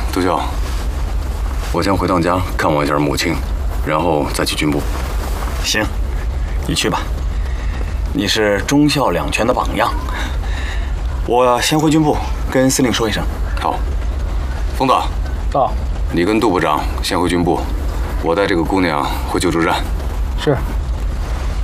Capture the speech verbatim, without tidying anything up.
杜秀，我先回趟家看望一下母亲，然后再去军部。 行，你去吧。你是忠孝两全的榜样。我先回军部，跟司令说一声。 好，疯子。 到。 你跟杜部长先回军部，我带这个姑娘回救助站。 是。